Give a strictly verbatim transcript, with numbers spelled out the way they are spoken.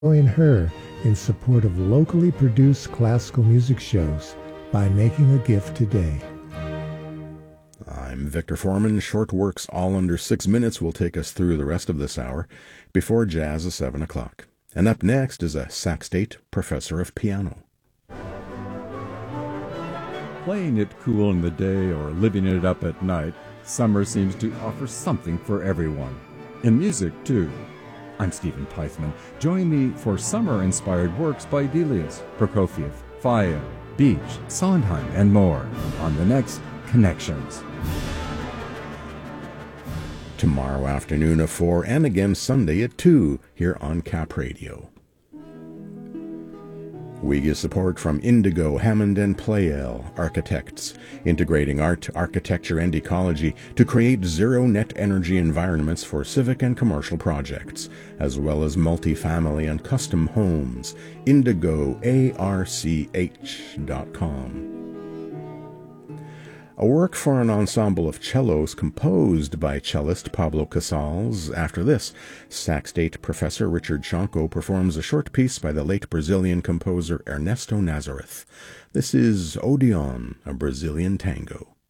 Join her in support of locally produced classical music shows by making a gift today. I'm Victor Foreman. Short works all under six minutes will take us through the rest of this hour before jazz at seven o'clock. And up next is a Sac State professor of piano. Playing it cool in the day or living it up at night, summer seems to offer something for everyone. In music, too. I'm Stephen Peitzman. Join me for summer-inspired works by Delius, Prokofiev, Faye, Beach, Sondheim, and more on the next Connections. Tomorrow afternoon at four and again Sunday at two here on Cap Radio. We get support from Indigo, Hammond and Pleyel Architects, integrating art, architecture, and ecology to create zero-net energy environments for civic and commercial projects, as well as multifamily and custom homes. indigo arch dot com. A work for an ensemble of cellos composed by cellist Pablo Casals. After this, Sac State professor Richard Shonko performs a short piece by the late Brazilian composer Ernesto Nazareth. This is Odeon, a Brazilian tango.